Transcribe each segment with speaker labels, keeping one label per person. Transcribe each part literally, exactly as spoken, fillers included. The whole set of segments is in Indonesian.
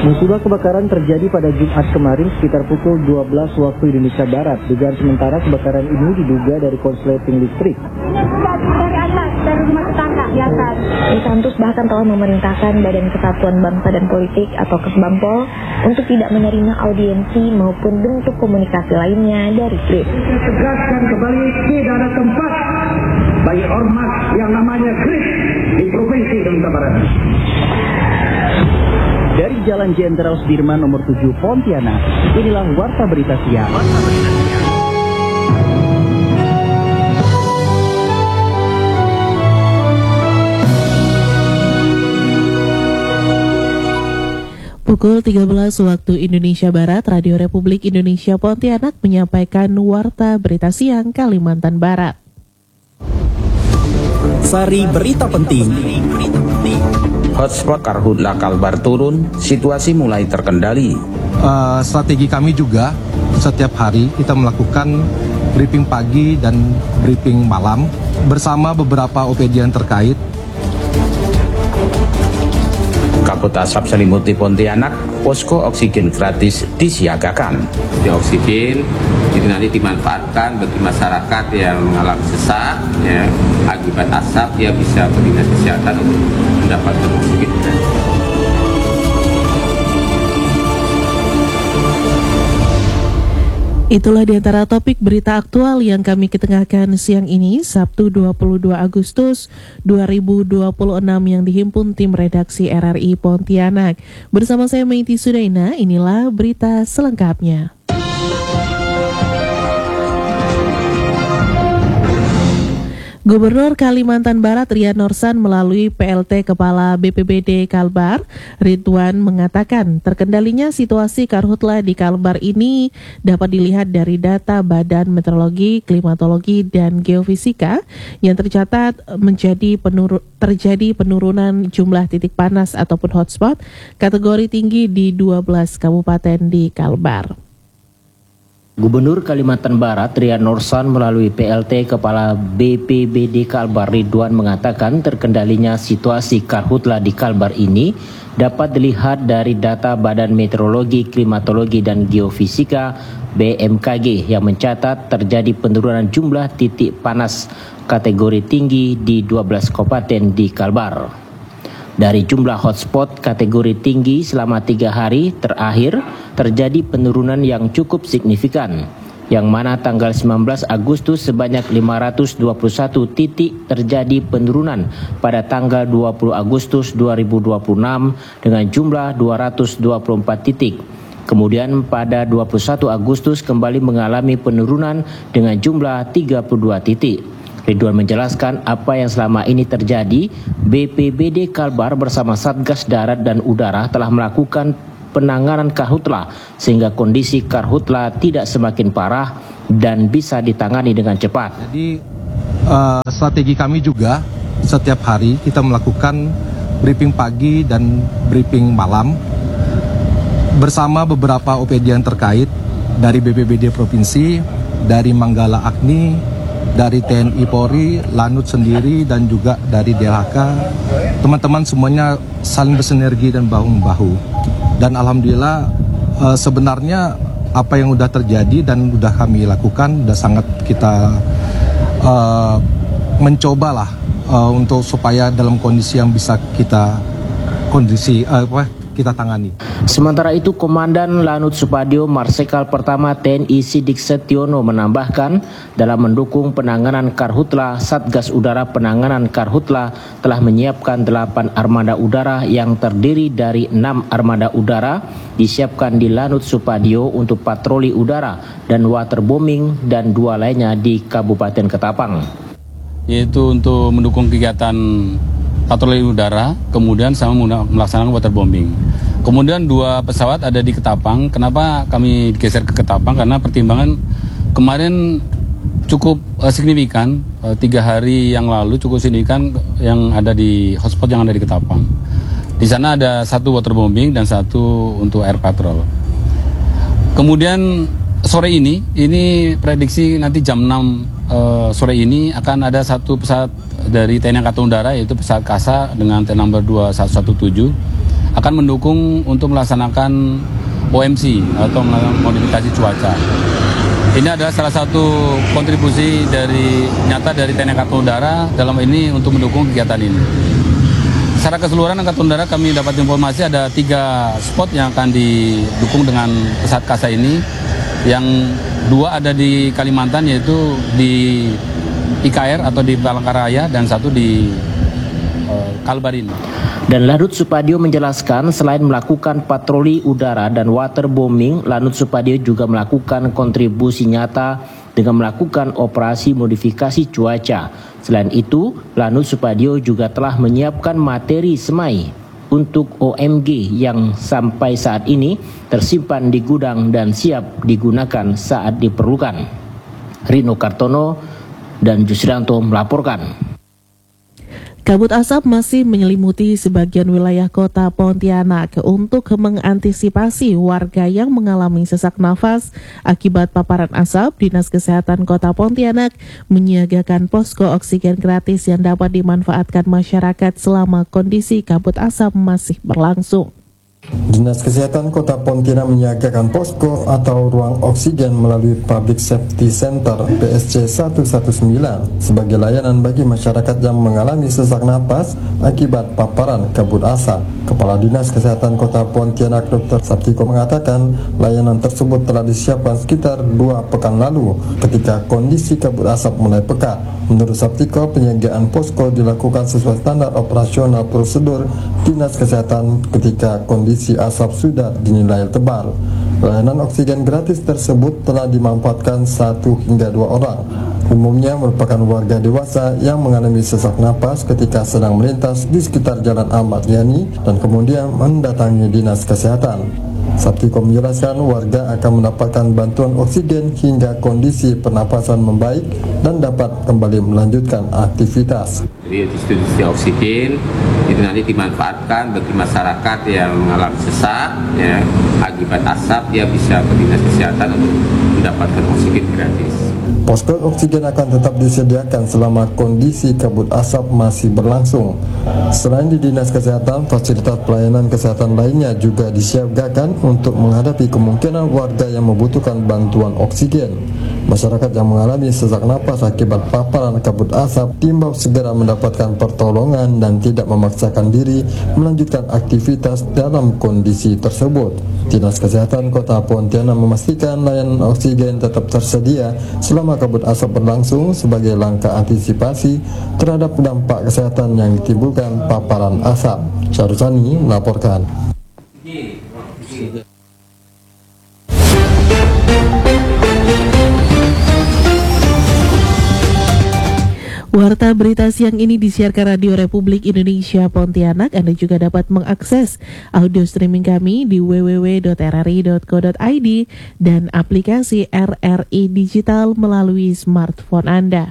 Speaker 1: Musibah kebakaran terjadi pada Jumat kemarin sekitar pukul dua belas waktu Indonesia Barat. Dugaan sementara kebakaran ini diduga dari konsleting listrik.
Speaker 2: Dari atas, dari rumah tetangga di atas.
Speaker 3: Santus bahkan telah memerintahkan Badan Kesatuan Bangsa dan Politik atau Kesbangpol untuk tidak menerima audiensi maupun bentuk komunikasi lainnya dari Kris.
Speaker 4: Tegaskan kembali tidak ada tempat bagi ormas yang namanya Kris di Provinsi Kalimantan Barat.
Speaker 1: Dari Jalan Jenderal Sudirman nomor tujuh Pontianak, inilah Warta Berita Siang. Warta Berita Siang.
Speaker 5: Pukul tiga belas waktu Indonesia Barat, Radio Republik Indonesia Pontianak menyampaikan Warta Berita Siang Kalimantan Barat.
Speaker 1: Sari berita penting.
Speaker 6: Hotspot Karhutla Kalbar turun, situasi mulai terkendali.
Speaker 7: Uh, strategi kami juga setiap hari kita melakukan briefing pagi dan briefing malam bersama beberapa O P D yang terkait.
Speaker 6: Kabut asap selimuti Pontianak, posko oksigen gratis disiagakan.
Speaker 8: Di oksigen itu nanti dimanfaatkan bagi masyarakat yang mengalami sesak, ya, akibat asap dia bisa berdinas kesehatan untuk mendapatkan oksigen.
Speaker 5: Itulah di antara topik berita aktual yang kami ketengahkan siang ini, Sabtu dua puluh dua Agustus dua ribu dua puluh enam yang dihimpun tim redaksi R R I Pontianak. Bersama saya Meiti Sudaina, inilah berita selengkapnya. Gubernur Kalimantan Barat Rian Norsan melalui P L T Kepala B P B D Kalbar, Ridwan, mengatakan terkendalinya situasi karhutla di Kalbar ini dapat dilihat dari data Badan Meteorologi, Klimatologi, dan Geofisika yang tercatat menjadi penuru- terjadi penurunan jumlah titik panas ataupun hotspot kategori tinggi di dua belas kabupaten di Kalbar.
Speaker 9: Gubernur Kalimantan Barat Rian Norsan melalui P L T Kepala B P B D Kalbar Ridwan mengatakan terkendalinya situasi karhutla di Kalbar ini dapat dilihat dari data Badan Meteorologi, Klimatologi, dan Geofisika B M K G yang mencatat terjadi penurunan jumlah titik panas kategori tinggi di dua belas kabupaten di Kalbar. Dari jumlah hotspot kategori tinggi selama tiga hari terakhir terjadi penurunan yang cukup signifikan, yang mana tanggal sembilan belas Agustus sebanyak lima ratus dua puluh satu titik terjadi penurunan pada tanggal dua puluh Agustus dua ribu dua puluh enam dengan jumlah dua ratus dua puluh empat titik. Kemudian pada dua puluh satu Agustus kembali mengalami penurunan dengan jumlah tiga puluh dua titik. Ridwan menjelaskan apa yang selama ini terjadi. B P B D Kalbar bersama Satgas Darat dan Udara telah melakukan penanganan karhutla sehingga kondisi karhutla tidak semakin parah dan bisa ditangani dengan cepat.
Speaker 7: Jadi uh, strategi kami juga setiap hari kita melakukan briefing pagi dan briefing malam bersama beberapa O P D yang terkait dari B P B D Provinsi, dari Manggala Agni, dari T N I Polri, Lanut sendiri, dan juga dari D L H K. Teman-teman semuanya saling bersinergi dan bahu-membahu. Dan alhamdulillah uh, sebenarnya apa yang sudah terjadi dan sudah kami lakukan sudah sangat kita uh, mencobalah uh, untuk supaya dalam kondisi yang bisa kita kondisi uh, apa kita tangani.
Speaker 9: Sementara itu, Komandan Lanut Supadio Marsikal Pertama T N I Sidik Setiono menambahkan, dalam mendukung penanganan karhutla, Satgas Udara Penanganan Karhutla telah menyiapkan delapan armada udara yang terdiri dari enam armada udara disiapkan di Lanut Supadio untuk patroli udara dan waterbombing dan dua lainnya di Kabupaten Ketapang.
Speaker 10: Yaitu untuk mendukung kegiatan patroli udara, kemudian sama melaksanakan waterbombing. Kemudian dua pesawat ada di Ketapang. Kenapa kami geser ke Ketapang? Karena pertimbangan kemarin cukup uh, signifikan, uh, tiga hari yang lalu cukup signifikan yang ada di hotspot yang ada di Ketapang. Di sana ada satu waterbombing dan satu untuk air patrol. Kemudian sore ini, ini prediksi nanti jam enam uh, sore ini akan ada satu pesawat dari T N I Angkatan Udara, yaitu pesawat Kasa dengan T number dua satu satu tujuh akan mendukung untuk melaksanakan O M C atau modifikasi cuaca. Ini adalah salah satu kontribusi dari nyata dari T N I Angkatan Udara dalam ini untuk mendukung kegiatan ini. Secara keseluruhan Angkatan Udara kami dapat informasi ada tiga spot yang akan didukung dengan pesawat Kasa ini. Yang dua ada di Kalimantan yaitu di I K R atau di Palangkaraya dan satu di uh, Kalbar ini.
Speaker 9: Dan Lanut Supadio menjelaskan selain melakukan patroli udara dan waterbombing, Lanut Supadio juga melakukan kontribusi nyata dengan melakukan operasi modifikasi cuaca. Selain itu, Lanut Supadio juga telah menyiapkan materi semai untuk O M G yang sampai saat ini tersimpan di gudang dan siap digunakan saat diperlukan. Rino Kartono dan Jusrianto melaporkan.
Speaker 5: Kabut asap masih menyelimuti sebagian wilayah kota Pontianak. Untuk mengantisipasi warga yang mengalami sesak nafas akibat paparan asap, Dinas Kesehatan Kota Pontianak menyiagakan posko oksigen gratis yang dapat dimanfaatkan masyarakat selama kondisi kabut asap masih berlangsung.
Speaker 11: Dinas Kesehatan Kota Pontianak menyiagakan posko atau ruang oksigen melalui Public Safety Center P S C seratus sembilan belas sebagai layanan bagi masyarakat yang mengalami sesak napas akibat paparan kabut asap. Kepala Dinas Kesehatan Kota Pontianak Dokter Saptiko mengatakan layanan tersebut telah disiapkan sekitar dua pekan lalu ketika kondisi kabut asap mulai pekat. Menurut Saptiko, penyiagaan posko dilakukan sesuai standar operasional prosedur Dinas Kesehatan ketika kondisi asap sudah dinilai tebal. Layanan oksigen gratis tersebut telah dimanfaatkan satu hingga dua orang. Umumnya merupakan warga dewasa yang mengalami sesak napas ketika sedang melintas di sekitar Jalan Ahmad Yani dan kemudian mendatangi Dinas Kesehatan. Saptiko menjelaskan warga akan mendapatkan bantuan oksigen hingga kondisi pernapasan membaik dan dapat kembali melanjutkan aktivitas.
Speaker 8: Jadi distribusi oksigen itu nanti dimanfaatkan bagi masyarakat yang mengalami sesak ya, akibat asap, dia bisa ke Dinas Kesehatan untuk mendapatkan oksigen gratis.
Speaker 11: Posko oksigen akan tetap disediakan selama kondisi kabut asap masih berlangsung. Selain di Dinas Kesehatan, fasilitas pelayanan kesehatan lainnya juga disiagakan untuk menghadapi kemungkinan warga yang membutuhkan bantuan oksigen. Masyarakat yang mengalami sesak napas akibat paparan kabut asap diimbau segera mendapatkan pertolongan dan tidak memaksakan diri melanjutkan aktivitas dalam kondisi tersebut. Dinas Kesehatan Kota Pontianak memastikan layanan oksigen tetap tersedia selama kabut asap berlangsung sebagai langkah antisipasi terhadap dampak kesehatan yang ditimbulkan paparan asap. Syarusani melaporkan.
Speaker 5: Warta berita siang ini disiarkan Radio Republik Indonesia Pontianak. Anda juga dapat mengakses audio streaming kami di w w w titik r r i titik co titik i d dan aplikasi R R I Digital melalui smartphone Anda.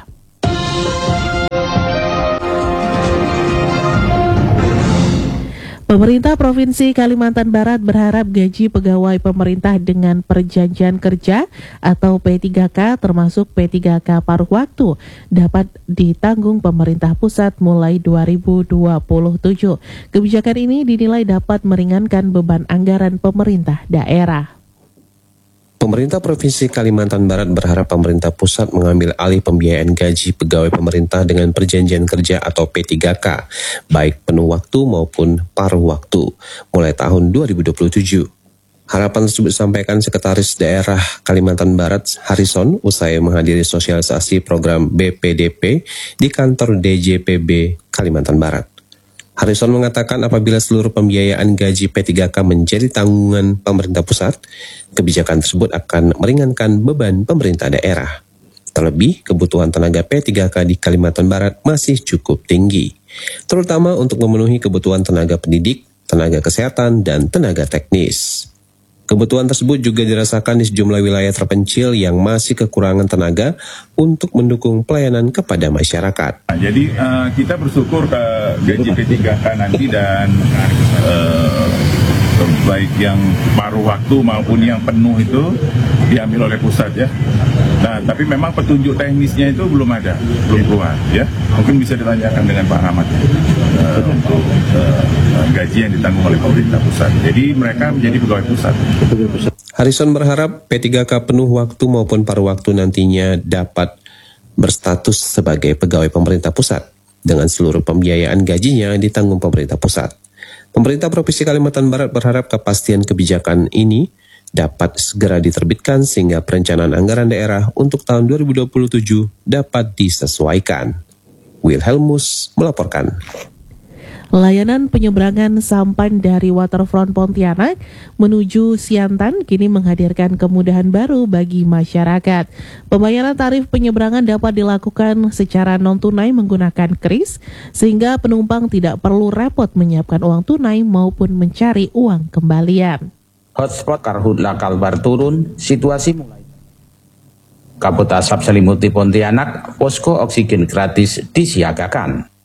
Speaker 5: Pemerintah Provinsi Kalimantan Barat berharap gaji pegawai pemerintah dengan perjanjian kerja atau P tiga K termasuk P tiga K paruh waktu dapat ditanggung pemerintah pusat mulai dua ribu dua puluh tujuh. Kebijakan ini dinilai dapat meringankan beban anggaran pemerintah daerah.
Speaker 12: Pemerintah Provinsi Kalimantan Barat berharap pemerintah pusat mengambil alih pembiayaan gaji pegawai pemerintah dengan perjanjian kerja atau P tiga K, baik penuh waktu maupun paruh waktu, mulai tahun dua ribu dua puluh tujuh. Harapan tersebut disampaikan Sekretaris Daerah Kalimantan Barat, Harrison, usai menghadiri sosialisasi program B P D P di kantor D J P B Kalimantan Barat. Harrison mengatakan apabila seluruh pembiayaan gaji P tiga K menjadi tanggungan pemerintah pusat, kebijakan tersebut akan meringankan beban pemerintah daerah. Terlebih, kebutuhan tenaga P tiga K di Kalimantan Barat masih cukup tinggi, terutama untuk memenuhi kebutuhan tenaga pendidik, tenaga kesehatan, dan tenaga teknis. Kebutuhan tersebut juga dirasakan di sejumlah wilayah terpencil yang masih kekurangan tenaga untuk mendukung pelayanan kepada masyarakat.
Speaker 13: Nah, jadi uh, kita bersyukur ke gaji P tiga K nanti dan uh, baik yang paruh waktu maupun yang penuh itu diambil oleh pusat ya. Nah, tapi memang petunjuk teknisnya itu belum ada, belum keluar, ya. Mungkin bisa ditanyakan dengan Pak Ahmad uh, untuk uh, gaji yang ditanggung oleh pemerintah pusat. Jadi mereka menjadi pegawai pusat.
Speaker 12: Harrison berharap P tiga K penuh waktu maupun paruh waktu nantinya dapat berstatus sebagai pegawai pemerintah pusat dengan seluruh pembiayaan gajinya yang ditanggung pemerintah pusat. Pemerintah Provinsi Kalimantan Barat berharap kepastian kebijakan ini dapat segera diterbitkan sehingga perencanaan anggaran daerah untuk tahun dua ribu dua puluh tujuh dapat disesuaikan. Wilhelmus melaporkan.
Speaker 5: Layanan penyeberangan sampan dari Waterfront Pontianak menuju Siantan kini menghadirkan kemudahan baru bagi masyarakat. Pembayaran tarif penyeberangan dapat dilakukan secara non-tunai menggunakan kris, sehingga penumpang tidak perlu repot menyiapkan uang tunai maupun mencari uang kembalian.
Speaker 6: Hotspot Karhutla Kalbar turun, situasi mulai. Kabut asap selimuti Pontianak, posko oksigen gratis disiagakan.